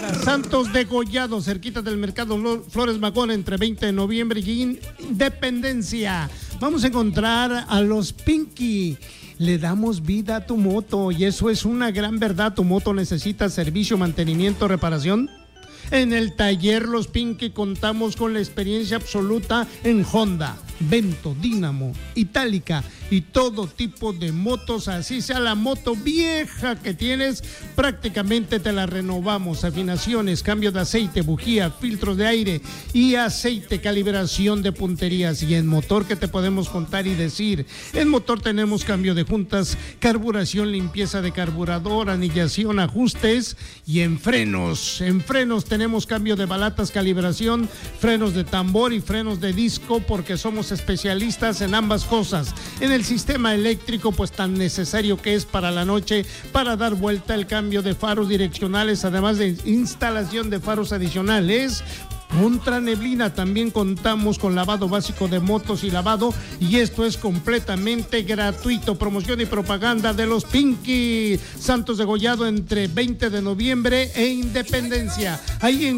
Santos de Gollado, cerquita del mercado Flores Magón, entre 20 de noviembre y Independencia. Vamos a encontrar a los Pinky. Le damos vida a tu moto y eso es una gran verdad. Tu moto necesita servicio, mantenimiento, reparación. En el taller Los Pinky contamos con la experiencia absoluta en Honda, Vento, Dínamo, Itálica y todo tipo de motos. Así sea la moto vieja que tienes, prácticamente te la renovamos. Afinaciones, cambio de aceite, bujía, filtros de aire y aceite, calibración de punterías. Y en motor, ¿qué te podemos contar y decir? En motor tenemos cambio de juntas, carburación, limpieza de carburador, anillación, ajustes. Y en frenos tenemos cambio de balatas, calibración, frenos de tambor y frenos de disco, porque somos especialistas en ambas cosas. En el sistema eléctrico, pues tan necesario que es para la noche, para dar vuelta, el cambio de faros direccionales, además de instalación de faros adicionales. Contra neblina también contamos con lavado básico de motos y lavado, y esto es completamente gratuito. Promoción y propaganda de los Pinky. Santos de Gollado, entre 20 de noviembre e Independencia. Ahí en